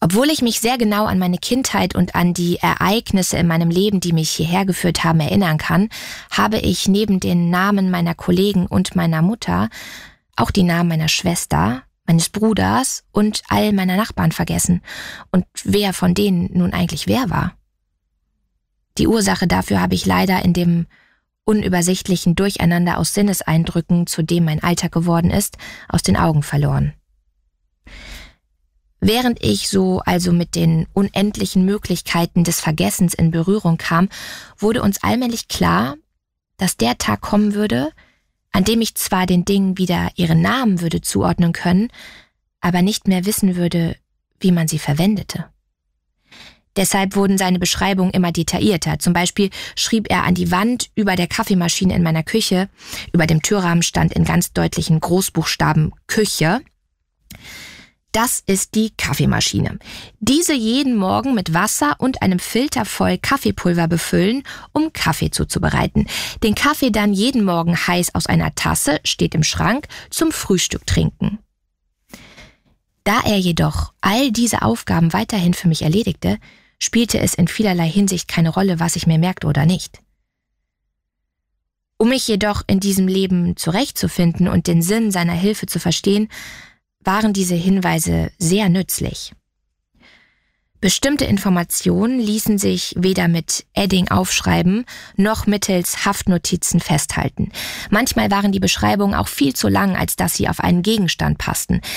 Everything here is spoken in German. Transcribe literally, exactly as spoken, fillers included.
Obwohl ich mich sehr genau an meine Kindheit und an die Ereignisse in meinem Leben, die mich hierher geführt haben, erinnern kann, habe ich neben den Namen meiner Kollegen und meiner Mutter auch die Namen meiner Schwester, meines Bruders und all meiner Nachbarn vergessen und wer von denen nun eigentlich wer war. Die Ursache dafür habe ich leider in dem unübersichtlichen Durcheinander aus Sinneseindrücken, zu dem mein Alltag geworden ist, aus den Augen verloren. Während ich so also mit den unendlichen Möglichkeiten des Vergessens in Berührung kam, wurde uns allmählich klar, dass der Tag kommen würde, an dem ich zwar den Dingen wieder ihren Namen würde zuordnen können, aber nicht mehr wissen würde, wie man sie verwendete. Deshalb wurden seine Beschreibungen immer detaillierter. Zum Beispiel schrieb er an die Wand über der Kaffeemaschine in meiner Küche, über dem Türrahmen stand in ganz deutlichen Großbuchstaben Küche: Das ist die Kaffeemaschine. Diese jeden Morgen mit Wasser und einem Filter voll Kaffeepulver befüllen, um Kaffee zuzubereiten. Den Kaffee dann jeden Morgen heiß aus einer Tasse, steht im Schrank, zum Frühstück trinken. Da er jedoch all diese Aufgaben weiterhin für mich erledigte, spielte es in vielerlei Hinsicht keine Rolle, was ich mir merkte oder nicht. Um mich jedoch in diesem Leben zurechtzufinden und den Sinn seiner Hilfe zu verstehen, waren diese Hinweise sehr nützlich. Bestimmte Informationen ließen sich weder mit Edding aufschreiben, noch mittels Haftnotizen festhalten. Manchmal waren die Beschreibungen auch viel zu lang, als dass sie auf einen Gegenstand passten.